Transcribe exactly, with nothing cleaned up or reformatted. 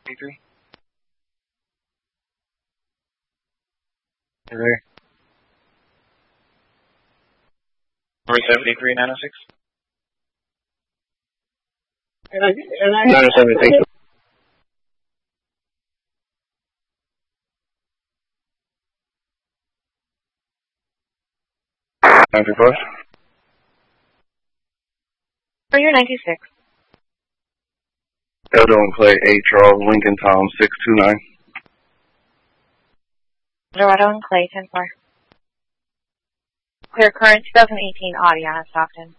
eighty-three. There. Number seventy-three, nine oh six. And I, and I, nine oh seven, thank you. nine three five. For your ninety-six. Eldo and Clay, eight Charles, Lincoln, Tom, six two nine. Dorado and Clay, ten four. Clear current, twenty eighteen Audi on Stockton.